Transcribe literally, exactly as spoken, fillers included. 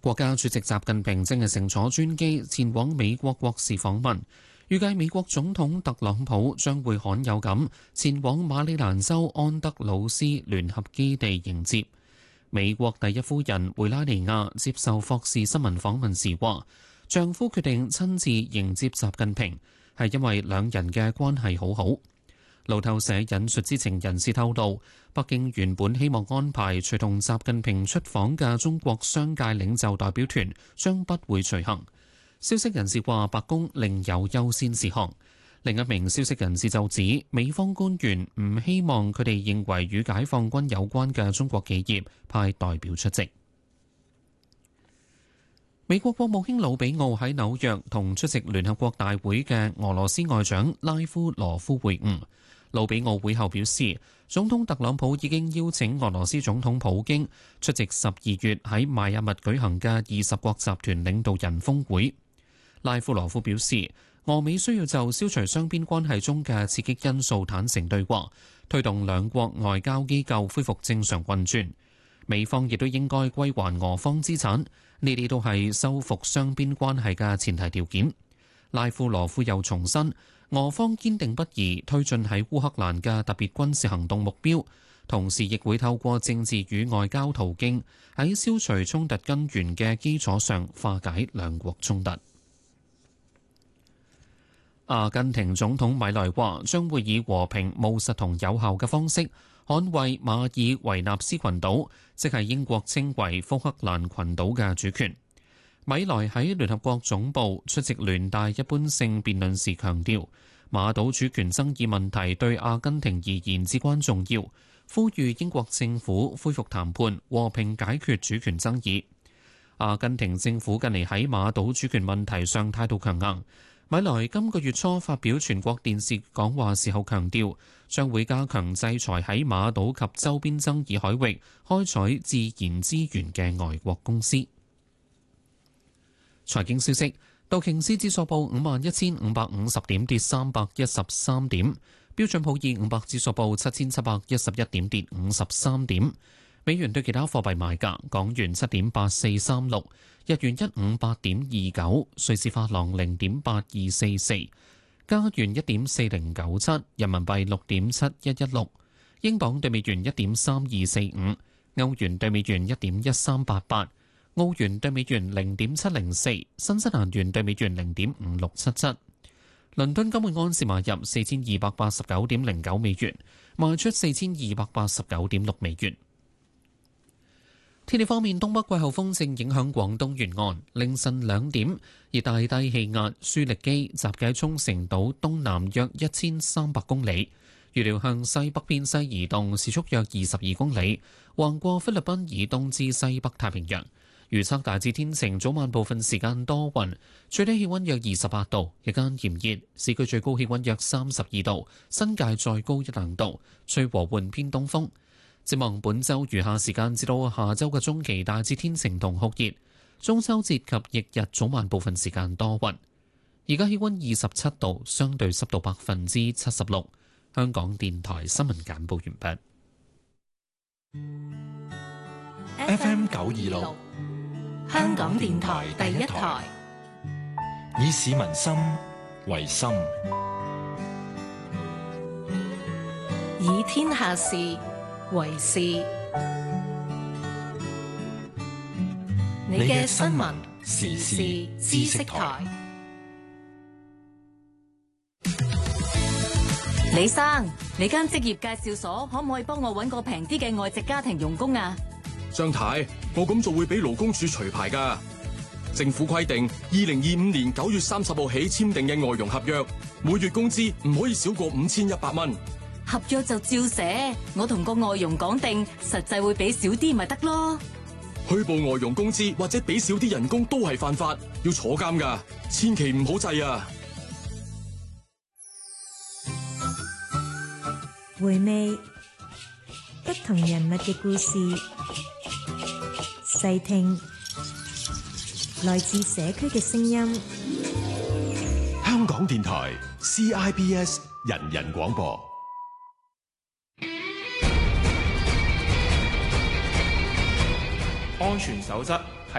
國家主席習近平正係乘坐專機前往美國國事訪問，預計美國總統特朗普將會罕有咁前往馬里蘭州安德魯斯聯合基地迎接。美國第一夫人梅拉尼亞接受霍士新聞訪問時話，丈夫決定親自迎接習近平，係因為兩人嘅關係好好。路透社引述知情人士透露，北京原本希望安排隨同習近平出訪嘅中國商界領袖代表團，將不會隨行。消息人士話，白宮另有優先事項。另一名消息人士就指，美方官員唔希望佢哋認為與解放軍有關嘅中國企業派代表出席。美國國務卿魯比奧喺紐約同出席聯合國大會嘅俄羅斯外長拉夫羅夫會晤。魯比奧會後表示，總統特朗普已經邀請俄羅斯總統普京出席十二月喺邁阿密舉行嘅二十國集團領導人峰會。拉夫羅夫表示，俄美需要就消除雙邊關係中嘅刺激因素坦誠對話，推動兩國外交機構恢復正常運轉。美方亦都應該歸還俄方資產，呢啲都係修復雙邊關係嘅前提條件。拉夫羅夫又重申，俄方堅定不移推進喺烏克蘭嘅特別軍事行動目標，同時亦會透過政治與外交途徑喺消除衝突根源嘅基礎上化解兩國衝突。阿根廷總統米萊話將會以和平、務實同有效嘅方式捍衛馬爾維納斯群島，即係英國稱為福克蘭群島嘅主權。米萊喺聯合國總部出席聯大一般性辯論時強調，馬島主權爭議問題對阿根廷而言至關重要，呼籲英國政府恢復談判，和平解決主權爭議。阿根廷政府近嚟喺馬島主權問題上態度強硬。米萊今個月初發表全國電視講話時候強調，將會加強制裁喺馬島及周邊爭議海域開採自然資源嘅外國公司。財經消息，道瓊斯指數報五萬一千五百五十點，跌三百一十三點；標準普爾五百指數報七千七百一十一點，跌五十三點。美元對其他貨幣賣價：港元七點八四三六，日元一五八點二九，瑞士法郎零點八二四四，加元一點四零九七，人民幣六點七一一六，英鎊對美元一點三二四五，歐元對美元一點一三八八，澳元對美元零點七零四，新西蘭元對美元零點五六七七。倫敦金每安士買入四千二百八十九點零九美元，賣出四千二百八十九點六美元。天氣方面，東北季候風正影響廣東沿岸。凌晨兩點，熱帶低氣壓舒力基集結喺沖繩島東南約一千三百公里，預料向西北偏西移動，時速約二十二公里，橫過菲律賓以東至西北太平洋。預測大致天晴，早晚部分時間多雲，最低氣溫約二十八度，日間炎熱，市區最高氣溫約三十二度，新界再高一兩度，吹和緩偏東風。展望本週餘下時間至到下週嘅中期，大致天晴同酷熱。中秋節及翌日早晚部分時間多雲。而家氣溫二十七度，相對濕度百分之七十六。香港電台新聞簡報完畢。F M 九二六，香港電台第一台，以市民心為心， 以天下事為事。你嘅新聞時事知識台。 李生，你間職業介紹所可唔可以幫我搵個平啲嘅外籍家庭傭工啊？ 張太，我咁做會俾勞工處除牌噶。政府規定，二零二五年九月三十號起簽訂嘅外傭合約，每月工資唔可以少過五千一百蚊。 合約就照寫，我同個外傭講定，實際會俾少啲咪得咯。 虛報外傭工資或者俾少啲人工都係犯法，要坐監噶，千祈唔好制啊！ 回味不同人物嘅故事，細聽來自社區嘅聲音。 香港電台 C I B S 人人廣播。 安全守則